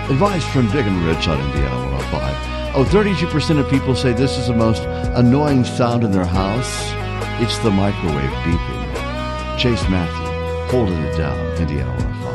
Advice from Big and Rich on Indiana 105. 32% of people say this is the most annoying sound in their house. It's the microwave beeping. Chase Matthew, holding it down, Indiana 105.